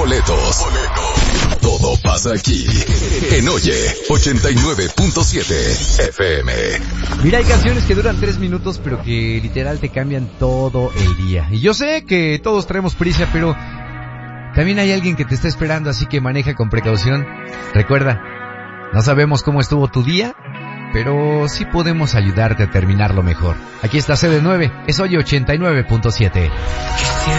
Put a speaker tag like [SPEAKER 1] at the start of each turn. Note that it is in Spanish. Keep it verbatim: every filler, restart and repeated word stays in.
[SPEAKER 1] boletos. boletos. Todo pasa aquí. En Oye ochenta y nueve punto siete F M.
[SPEAKER 2] Mira, hay canciones que duran tres minutos, pero que literal te cambian todo el día. Y yo sé que todos traemos prisa, pero también hay alguien que te está esperando, así que maneja con precaución. Recuerda, no sabemos cómo estuvo tu día, pero sí podemos ayudarte a terminarlo mejor. Aquí está C D nueve, es Oye ochenta y nueve punto siete.